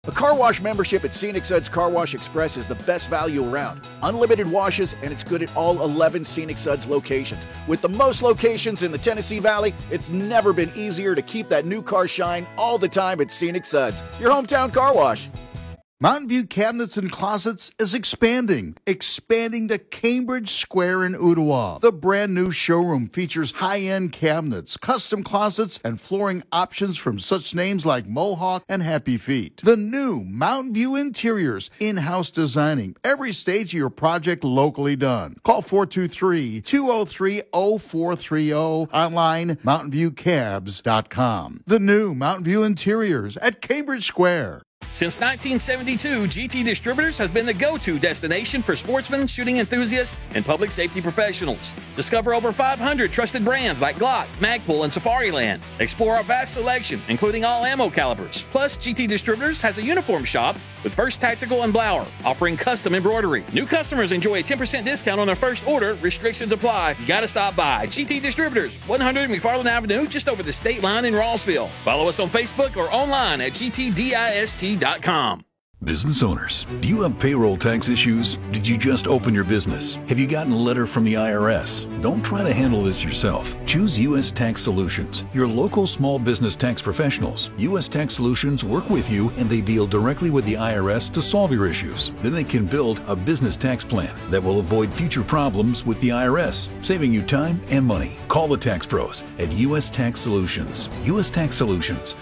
A car wash membership at Scenic Suds Car Wash Express is the best value around. Unlimited washes, and it's good at all 11 Scenic Suds locations. With the most locations in the Tennessee Valley, it's never been easier to keep that new car shine all the time at Scenic Suds, your hometown car wash. Mountain View Cabinets and Closets is expanding to Cambridge Square in Ottawa. The brand new showroom features high-end cabinets, custom closets, and flooring options from such names like Mohawk and Happy Feet. The new Mountain View Interiors, in-house designing, every stage of your project locally done. Call 423-203-0430, online mountainviewcabs.com. The new Mountain View Interiors at Cambridge Square. Since 1972, GT Distributors has been the go-to destination for sportsmen, shooting enthusiasts, and public safety professionals. Discover over 500 trusted brands like Glock, Magpul, and Safariland. Explore our vast selection, including all ammo calibers. Plus, GT Distributors has a uniform shop with First Tactical and Blower, offering custom embroidery. New customers enjoy a 10% discount on their first order. Restrictions apply. You gotta stop by. GT Distributors, 100 McFarland Avenue, just over the state line in Rossville. Follow us on Facebook or online at gtdist.com. Business owners, do you have payroll tax issues? Did you just open your business? Have you gotten a letter from the IRS? Don't try to handle this yourself. Choose U.S. Tax Solutions, your local small business tax professionals. U.S. Tax Solutions work with you, and they deal directly with the IRS to solve your issues. Then they can build a business tax plan that will avoid future problems with the IRS, saving you time and money. Call the Tax Pros at U.S. Tax Solutions. U.S. Tax Solutions,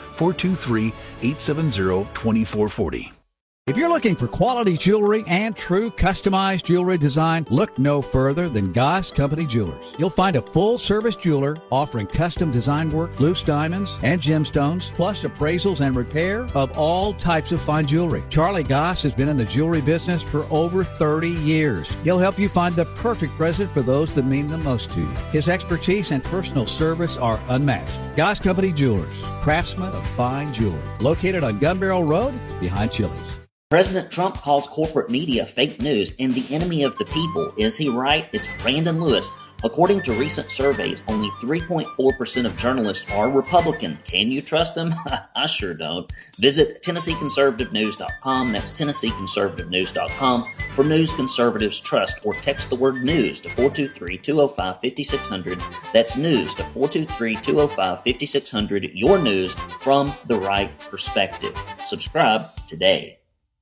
423-870-2440. If you're looking for quality jewelry and true customized jewelry design, look no further than Goss Company Jewelers. You'll find a full-service jeweler offering custom design work, loose diamonds, and gemstones, plus appraisals and repair of all types of fine jewelry. Charlie Goss has been in the jewelry business for over 30 years. He'll help you find the perfect present for those that mean the most to you. His expertise and personal service are unmatched. Goss Company Jewelers, craftsmen of fine jewelry. Located on Gun Barrel Road, behind Chili's. President Trump calls corporate media fake news and the enemy of the people. Is he right? It's Brandon Lewis. According to recent surveys, only 3.4% of journalists are Republican. Can you trust them? I sure don't. Visit TennesseeConservativeNews.com. That's TennesseeConservativeNews.com for news conservatives trust, or text the word news to 423-205-5600. That's news to 423-205-5600. Your news from the right perspective. Subscribe today.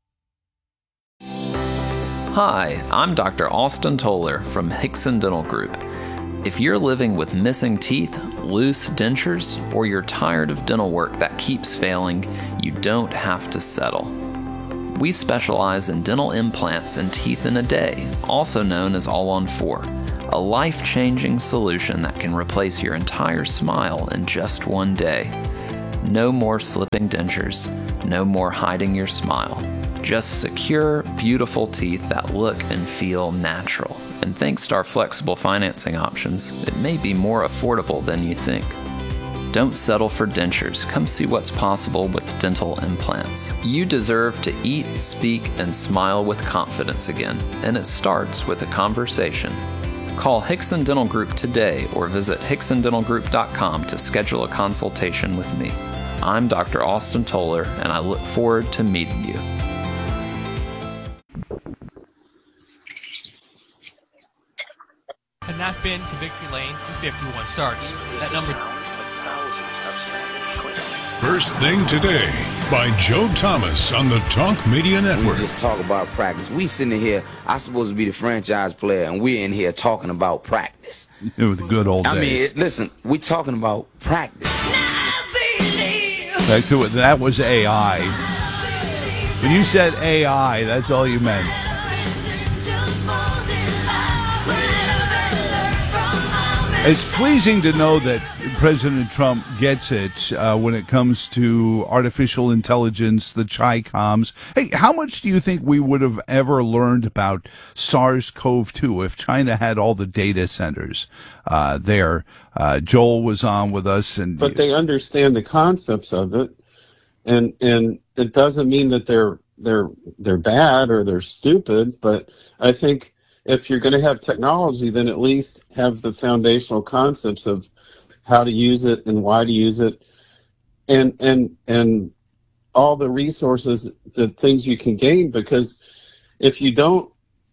Hi, I'm Dr. Austin Toller from Hickson Dental Group. If you're living with missing teeth, loose dentures, or you're tired of dental work that keeps failing, you don't have to settle. We specialize in dental implants and teeth in a day, also known as All-on-4, a life-changing solution that can replace your entire smile in just one day. No more slipping dentures, no more hiding your smile. Just secure, beautiful teeth that look and feel natural. And thanks to our flexible financing options, it may be more affordable than you think. Don't settle for dentures. Come see what's possible with dental implants. You deserve to eat, speak, and smile with confidence again, and it starts with a conversation. Call Hickson Dental Group today or visit hicksondentalgroup.com to schedule a consultation with me. I'm Dr. Austin Toller, and I look forward to meeting you. Had not been to victory lane in 51 starts. That number. First Thing Today by Joe Thomas on the Talk Media Network. We just talk about practice. We sitting here, I'm supposed to be the franchise player, and we're in here talking about practice. It was the good old days. I mean, listen, we talking about practice. That was AI. When you said AI, that's all you meant. It's pleasing to know that President Trump gets it when it comes to artificial intelligence, the Chi-Coms. Hey, how much do you think we would have ever learned about SARS-CoV-2 if China had all the data centers there? Joel was on with us, but they understand the concepts of it, and it doesn't mean that they're bad or they're stupid. But I think if you're going to have technology, then at least have the foundational concepts of how to use it and why to use it, and all the resources, the things you can gain, because if we don't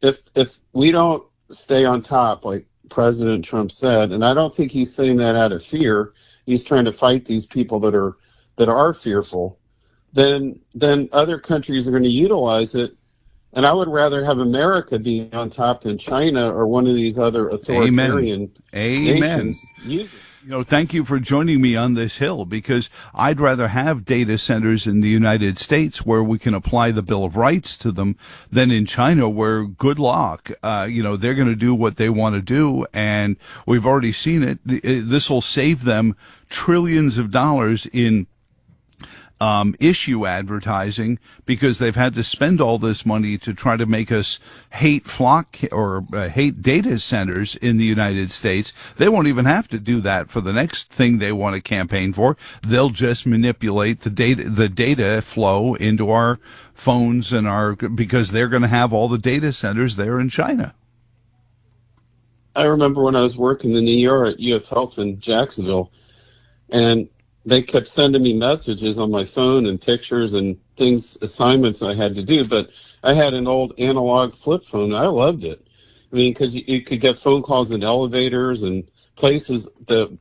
stay on top, like President Trump said, and I don't think he's saying that out of fear, he's trying to fight these people that are fearful, then other countries are going to utilize it. And I would rather have America be on top than China or one of these other authoritarian nations. Thank you for joining me on this hill, because I'd rather have data centers in the United States where we can apply the Bill of Rights to them than in China, where, good luck, they're going to do what they want to do. And we've already seen it. This will save them trillions of dollars in issue advertising, because they've had to spend all this money to try to make us hate hate data centers in the United States. They won't even have to do that for the next thing they want to campaign for. They'll just manipulate the data flow into our phones because they're going to have all the data centers there in China. I remember when I was working in the ER at UF Health in Jacksonville, and they kept sending me messages on my phone and pictures and assignments I had to do. But I had an old analog flip phone. I loved it. I mean, because you could get phone calls in elevators and places the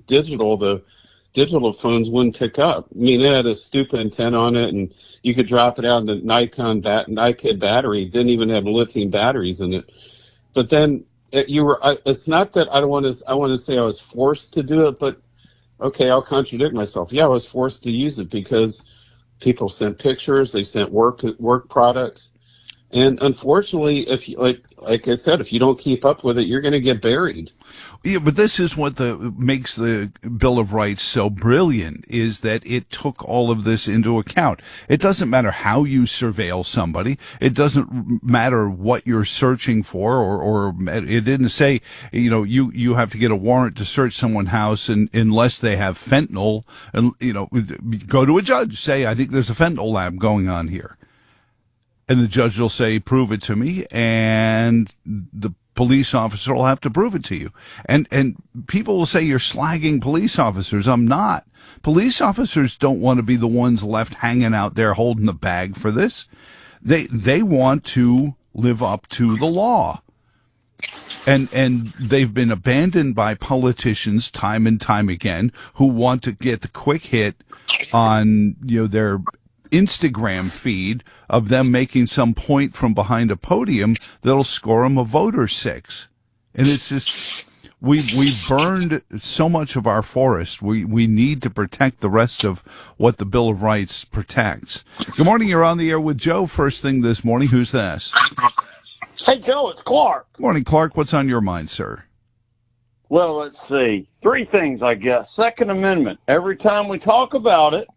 digital phones wouldn't pick up. I mean, it had a stupid antenna on it, and you could drop it out, and the Nikon battery didn't even have lithium batteries in it. But then it's not that I want to say I was forced to do it, but okay, I'll contradict myself. Yeah, I was forced to use it because people sent pictures, they sent work products, and unfortunately, if you, like I said, if you don't keep up with it, you're going to get buried. Yeah, but this is what makes the Bill of Rights so brilliant, is that it took all of this into account. It doesn't matter how you surveil somebody. It doesn't matter what you're searching for, or it didn't say, you have to get a warrant to search someone's house unless they have fentanyl, and, go to a judge, say, I think there's a fentanyl lab going on here. And the judge will say, prove it to me, and the police officer will have to prove it to you. And people will say you're slagging police officers. I'm not. Police officers don't want to be the ones left hanging out there holding the bag for this. They want to live up to the law. And they've been abandoned by politicians time and time again, who want to get the quick hit on, their Instagram feed of them making some point from behind a podium that'll score them a vote or 6. And it's just, we've burned so much of our forest. We need to protect the rest of what the Bill of Rights protects. Good morning. You're on the air with Joe. First thing this morning. Who's this? Hey, Joe, it's Clark. Morning, Clark. What's on your mind, sir? Well, let's see. 3 things, I guess. Second Amendment. Every time we talk about it,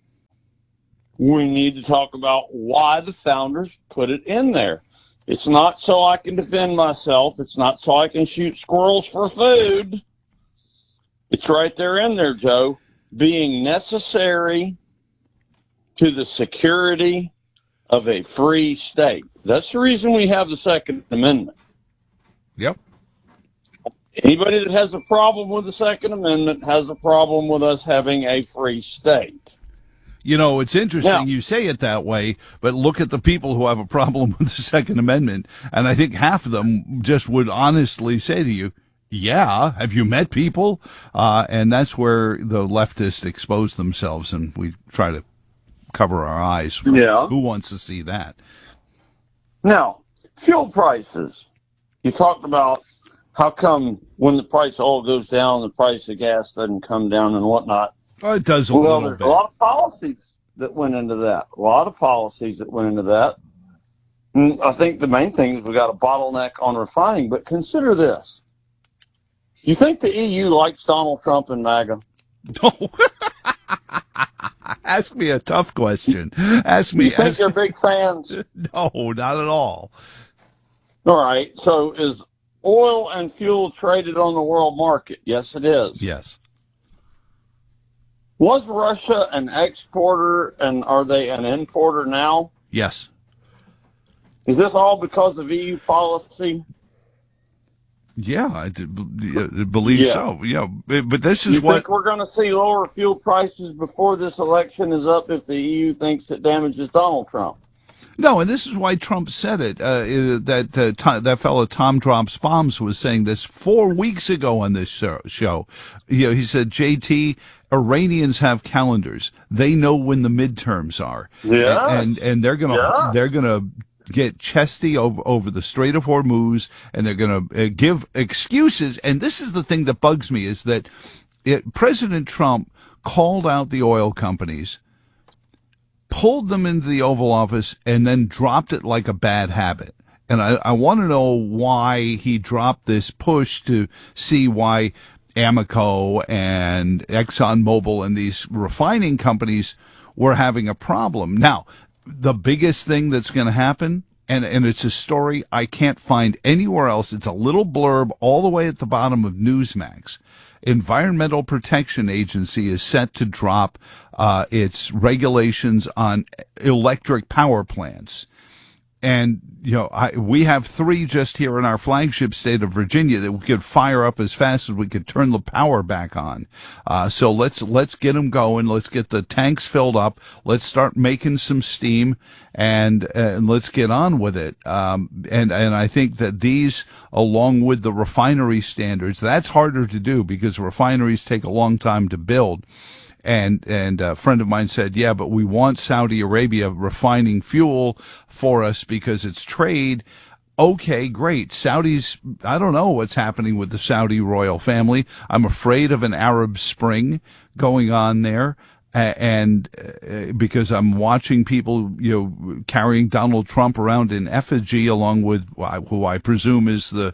we need to talk about why the founders put it in there. It's not so I can defend myself. It's not so I can shoot squirrels for food. It's right there in there, Joe. Being necessary to the security of a free state. That's the reason we have the Second Amendment. Yep. Anybody that has a problem with the Second Amendment has a problem with us having a free state. It's interesting you say it that way, but look at the people who have a problem with the Second Amendment, and I think half of them just would honestly say to you, yeah, have you met people? And that's where the leftists expose themselves, and we try to cover our eyes. Yeah. Who wants to see that? Now, fuel prices. You talked about how come when the price of oil goes down, the price of gas doesn't come down and whatnot. Oh, it does a little bit. There's a lot of policies that went into that. And I think the main thing is we got a bottleneck on refining. But consider this. You think the EU likes Donald Trump and MAGA? No. Ask me a tough question. You think they're big fans? No, not at all. All right. So is oil and fuel traded on the world market? Yes, it is. Yes. Was Russia an exporter, and are they an importer now? Yes. Is this all because of EU policy? Yeah, I believe so. Yeah, but this is you think we're going to see lower fuel prices before this election is up if the EU thinks it damages Donald Trump? No, and this is why Trump said it. That fellow Tom Drops Bombs was saying this 4 weeks ago on this show. He said, JT, Iranians have calendars. They know when the midterms are. Yeah, and they're gonna get chesty over the Strait of Hormuz, and they're gonna give excuses. And this is the thing that bugs me, is that President Trump called out the oil companies, pulled them into the Oval Office, and then dropped it like a bad habit. And I want to know why he dropped this push to see why Amoco and ExxonMobil and these refining companies were having a problem. Now, the biggest thing that's going to happen, and it's a story I can't find anywhere else. It's a little blurb all the way at the bottom of Newsmax. Environmental Protection Agency is set to drop its regulations on electric power plants. And, we have 3 just here in our flagship state of Virginia that we could fire up as fast as we could turn the power back on. So let's get them going. Let's get the tanks filled up. Let's start making some steam and let's get on with it. And I think that these, along with the refinery standards, that's harder to do because refineries take a long time to build. And a friend of mine said, yeah, but we want Saudi Arabia refining fuel for us because it's trade. Okay, great. Saudis, I don't know what's happening with the Saudi royal family. I'm afraid of an Arab Spring going on there. And because I'm watching people, carrying Donald Trump around in effigy along with who I presume is the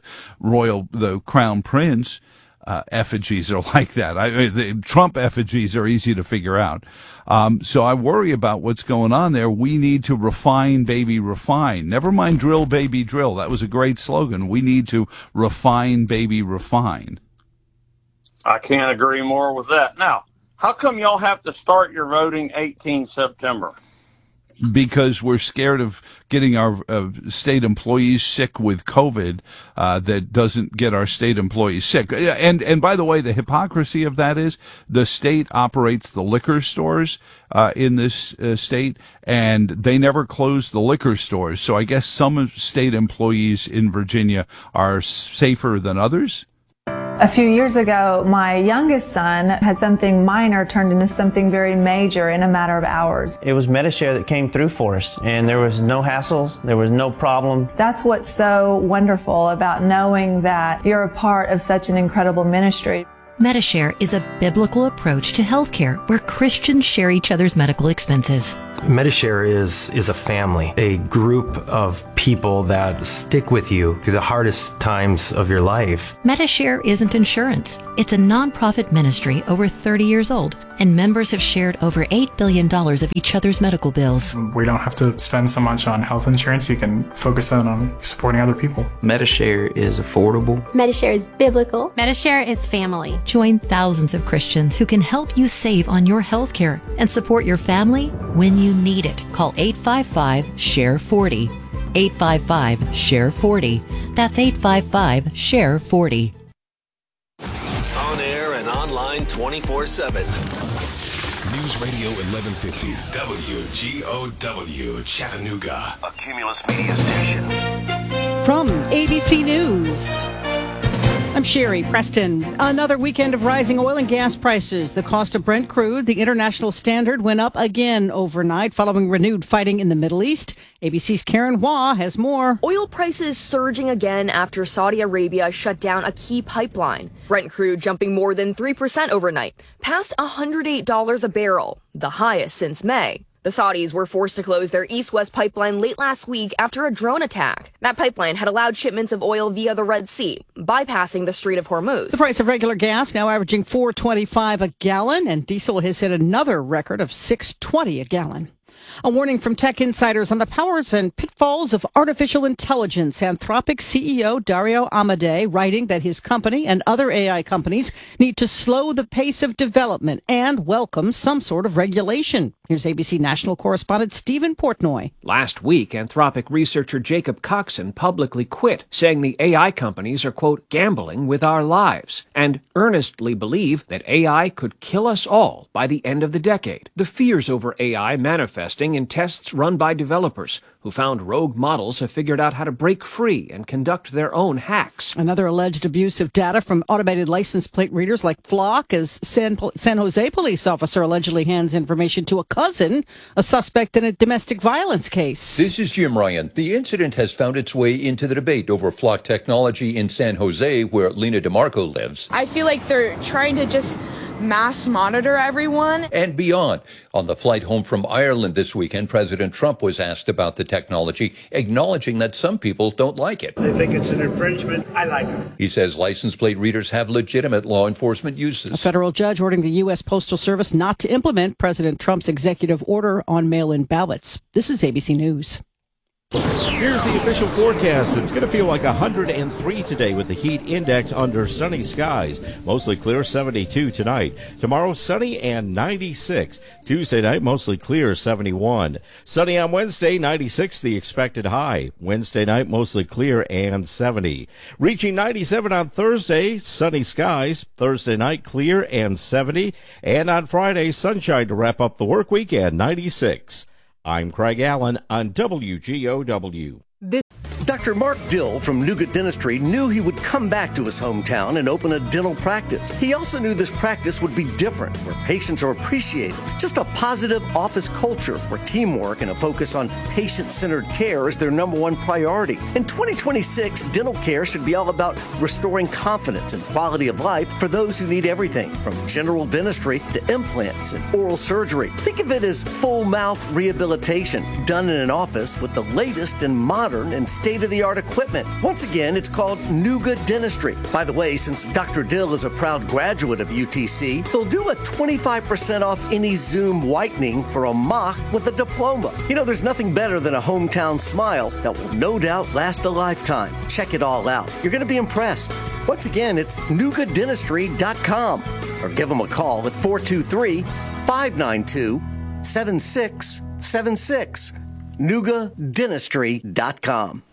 crown prince. Effigies are like that. The Trump effigies are easy to figure out. So I worry about what's going on there. We need to refine, baby, refine. Never mind drill, baby, drill. That was a great slogan. We need to refine, baby, refine. I can't agree more with that. Now, how come y'all have to start your voting 18 September? Because we're scared of getting our state employees sick with COVID that doesn't get our state employees sick. And by the way, the hypocrisy of that is the state operates the liquor stores in this state, and they never close the liquor stores. So I guess some state employees in Virginia are safer than others. A few years ago, my youngest son had something minor turned into something very major in a matter of hours. It was Medi-Share that came through for us, and there was no hassles, there was no problem. That's what's so wonderful about knowing that you're a part of such an incredible ministry. Medi-Share is a biblical approach to healthcare where Christians share each other's medical expenses. Medi-Share is a family, a group of people that stick with you through the hardest times of your life. Medi-Share isn't insurance. It's a nonprofit ministry over 30 years old, and members have shared over $8 billion of each other's medical bills. We don't have to spend so much on health insurance. You can focus on supporting other people. Medi-Share is affordable. Medi-Share is biblical. Medi-Share is family. Join thousands of Christians who can help you save on your health care and support your family when you need it. Call 855-SHARE-40. 855-SHARE-40. That's 855-SHARE-40. On air and online 24/7. News Radio 1150 WGOW Chattanooga. A Cumulus Media Station. From ABC News, I'm Sherry Preston. Another weekend of rising oil and gas prices. The cost of Brent crude, the international standard, went up again overnight following renewed fighting in the Middle East. ABC's Karen Hua has more. Oil prices surging again after Saudi Arabia shut down a key pipeline. Brent crude jumping more than 3% overnight, past $108 a barrel, the highest since May. The Saudis were forced to close their east-west pipeline late last week after a drone attack. That pipeline had allowed shipments of oil via the Red Sea, bypassing the Strait of Hormuz. The price of regular gas now averaging $4.25 a gallon, and diesel has hit another record of $6.20 a gallon. A warning from tech insiders on the powers and pitfalls of artificial intelligence. Anthropic CEO Dario Amodei writing that his company and other AI companies need to slow the pace of development and welcome some sort of regulation. Here's ABC national correspondent Stephen Portnoy. Last week, Anthropic researcher Jacob Coxon publicly quit, saying the AI companies are, quote, gambling with our lives, and earnestly believe that AI could kill us all by the end of the decade. The fears over AI manifesting in tests run by developers who found rogue models have figured out how to break free and conduct their own hacks. Another alleged abuse of data from automated license plate readers like Flock as San Jose police officer allegedly hands information to a cousin, a suspect in a domestic violence case. This is Jim Ryan. The incident has found its way into the debate over Flock technology in San Jose, where Lena DeMarco lives. I feel like they're trying to just mass monitor everyone. And beyond. On the flight home from Ireland this weekend, President Trump was asked about the technology, acknowledging that some people don't like it. They think it's an infringement. I like it. He says license plate readers have legitimate law enforcement uses. A federal judge ordering the U.S. Postal Service not to implement President Trump's executive order on mail-in ballots. This is ABC News. Here's the official forecast. It's going to feel like 103 today with the heat index under sunny skies. Mostly clear, 72 tonight. Tomorrow, sunny and 96. Tuesday night, mostly clear, 71. Sunny on Wednesday, 96 the expected high. Wednesday night, mostly clear and 70. Reaching 97 on Thursday, sunny skies. Thursday night, clear and 70. And on Friday, sunshine to wrap up the work week and 96. I'm Craig Allen on WGOW. Dr. Mark Dill from Nuga Dentistry knew he would come back to his hometown and open a dental practice. He also knew this practice would be different, where patients are appreciated. Just a positive office culture where teamwork and a focus on patient-centered care is their number one priority. In 2026, dental care should be all about restoring confidence and quality of life for those who need everything, from general dentistry to implants and oral surgery. Think of it as full mouth rehabilitation done in an office with the latest and modern and state-of-the-art equipment. Once again, it's called Nuga Dentistry. By the way, since Dr. Dill is a proud graduate of UTC, they'll do a 25% off any Zoom whitening for a mock with a diploma. You know, there's nothing better than a hometown smile that will no doubt last a lifetime. Check it all out. You're going to be impressed. Once again, it's NugaDentistry.com or give them a call at 423-592-7676. NugaDentistry.com.